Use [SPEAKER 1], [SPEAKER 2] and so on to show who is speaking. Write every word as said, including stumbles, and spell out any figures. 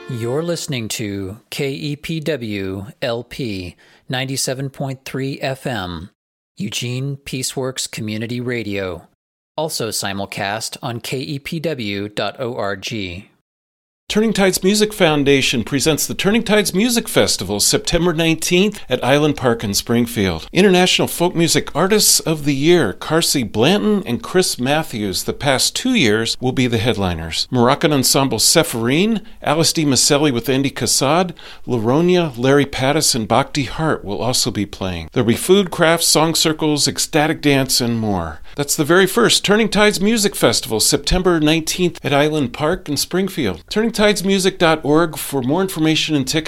[SPEAKER 1] You're listening to K E P W L P ninety-seven point three F M, Eugene Peaceworks Community Radio, also simulcast on K E P W dot org.
[SPEAKER 2] Turning Tides Music Foundation presents the Turning Tides Music Festival September nineteenth at Island Park in Springfield. International Folk Music Artists of the Year, Carsey Blanton and Chris Matthews, the past two years, will be the headliners. Moroccan Ensemble Sepharine, Alice D. Maselli with Andy Kassad, Laronia, Larry Pattis, and Bhakti Hart will also be playing. There'll be food, crafts, song circles, ecstatic dance, and more. That's the very first Turning Tides Music Festival, September nineteenth at Island Park in Springfield. turning tides music dot org for more information and tickets.